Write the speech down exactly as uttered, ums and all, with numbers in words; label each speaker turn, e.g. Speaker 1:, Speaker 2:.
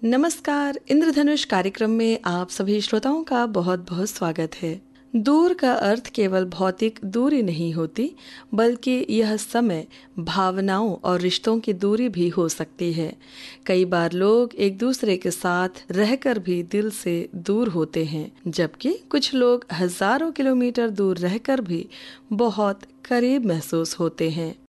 Speaker 1: नमस्कार, इंद्रधनुष कार्यक्रम में आप सभी श्रोताओं का बहुत बहुत स्वागत है। दूर का अर्थ केवल भौतिक दूरी नहीं होती, बल्कि यह समय, भावनाओं और रिश्तों की दूरी भी हो सकती है। कई बार लोग एक दूसरे के साथ रहकर भी दिल से दूर होते हैं, जबकि कुछ लोग हजारों किलोमीटर दूर रहकर भी बहुत करीब महसूस होते हैं।